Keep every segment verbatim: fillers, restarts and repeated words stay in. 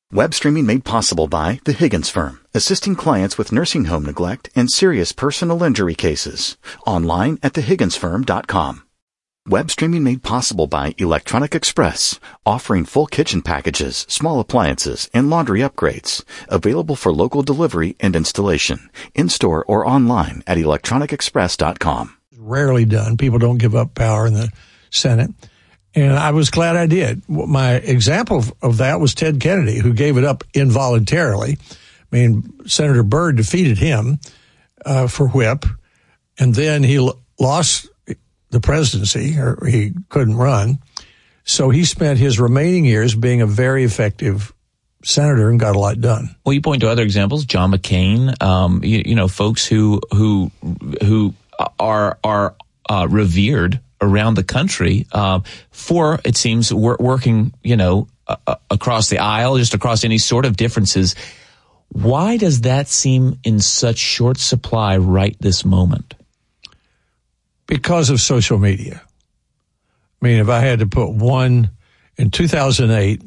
Web streaming made possible by The Higgins Firm, assisting clients with nursing home neglect and serious personal injury cases. Online at the higgins firm dot com. Web streaming made possible by Electronic Express, offering full kitchen packages, small appliances, and laundry upgrades. Available for local delivery and installation, in-store or online at electronic express dot com. Rarely done. People don't give up power in the Senate. And I was glad I did. My example of, of that was Ted Kennedy, who gave it up involuntarily. I mean, Senator Byrd defeated him uh, for whip, and then he l- lost the presidency, or he couldn't run. So he spent his remaining years being a very effective senator and got a lot done. Well, you point to other examples, John McCain, um, you, you know, folks who who who are are uh, revered around the country uh, for, it seems, wor- working, you know, uh, across the aisle, just across any sort of differences. Why does that seem in such short supply right this moment? Because of social media. I mean, if I had to put one, in two thousand eight,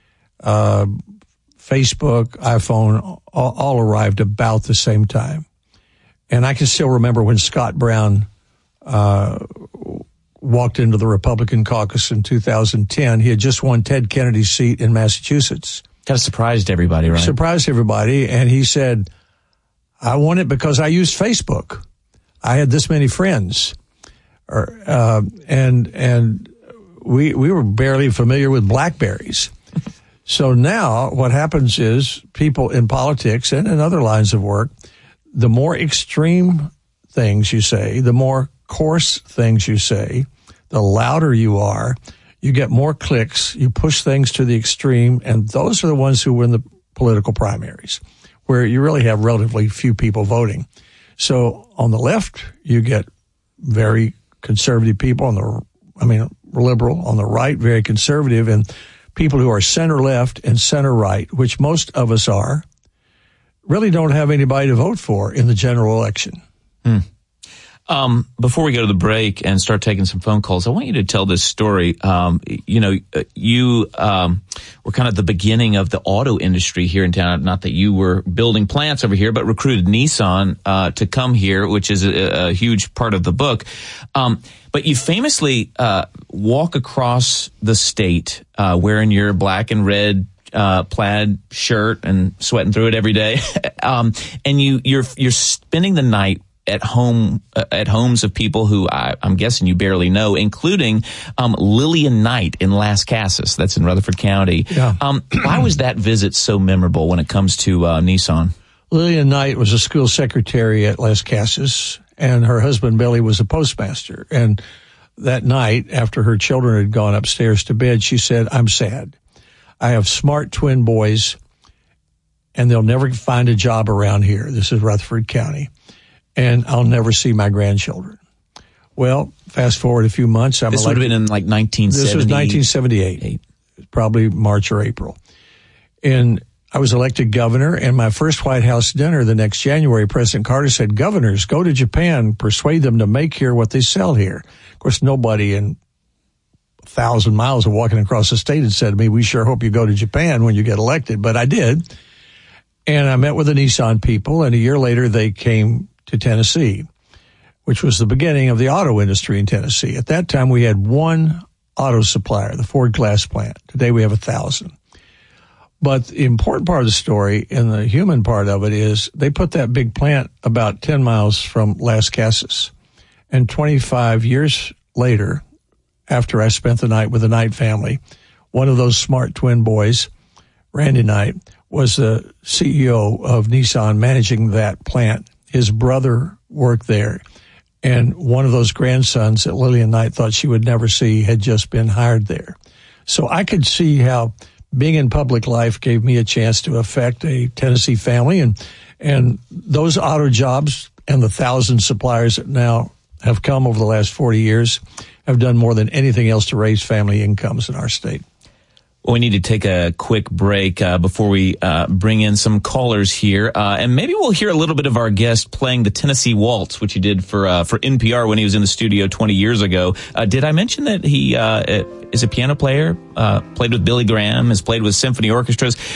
uh, Facebook, iPhone, all, all arrived about the same time. And I can still remember when Scott Brown uh, walked into the Republican caucus in two thousand ten. He had just won Ted Kennedy's seat in Massachusetts. Kind of surprised everybody, right? Surprised everybody. And he said, I won it because I used Facebook. I had this many friends. Or, uh, and and we we were barely familiar with BlackBerries. So now what happens is people in politics and in other lines of work, the more extreme things you say, the more coarse things you say, the louder you are, you get more clicks, you push things to the extreme, and those are the ones who win the political primaries, where you really have relatively few people voting. So on the left, you get very conservative people, on the, I mean, liberal, on the right, very conservative, and people who are center-left and center-right, which most of us are, really don't have anybody to vote for in the general election. Hmm. Um, before we go to the break and start taking some phone calls, I want you to tell this story. Um, you know, you um, were kind of the beginning of the auto industry here in town. Not that you were building plants over here, but recruited Nissan uh, to come here, which is a, a huge part of the book. Um, but you famously uh, walk across the state uh, wearing your black and red Uh, plaid shirt and sweating through it every day. um, and you, you're, you're spending the night at home, uh, at homes of people who I, I'm guessing you barely know, including, um, Lillian Knight in Las Casas. That's in Rutherford County. Yeah. Um, why was that visit so memorable when it comes to, uh, Nissan? Lillian Knight was a school secretary at Las Casas, and her husband Billy was a postmaster. And that night, after her children had gone upstairs to bed, she said, I'm sad. I have smart twin boys, and they'll never find a job around here. This is Rutherford County. And I'll never see my grandchildren. Well, fast forward a few months. I'm this would have been in like nineteen seventy. This was nineteen seventy-eight, Eight. Probably March or April. And I was elected governor, and my first White House dinner the next January, President Carter said, governors, go to Japan, persuade them to make here what they sell here. Of course, nobody in thousand miles of walking across the state and said to me, we sure hope you go to Japan when you get elected. But I did. And I met with the Nissan people, and a year later they came to Tennessee, which was the beginning of the auto industry in Tennessee. At that time, we had one auto supplier, the Ford Glass plant. Today we have a thousand. But the important part of the story and the human part of it is they put that big plant about ten miles from Las Casas. And twenty-five years later, after I spent the night with the Knight family, one of those smart twin boys, Randy Knight, was the C E O of Nissan managing that plant. His brother worked there. And one of those grandsons that Lillian Knight thought she would never see had just been hired there. So I could see how being in public life gave me a chance to affect a Tennessee family. And, and those auto jobs and the thousand suppliers that now have come over the last forty years have done more than anything else to raise family incomes in our state. Well, we need to take a quick break uh, before we uh, bring in some callers here, uh, and maybe we'll hear a little bit of our guest playing the Tennessee Waltz, which he did for uh, for N P R when he was in the studio twenty years ago. Uh, did I mention that he uh, is a piano player? Uh, played with Billy Graham, has played with symphony orchestras.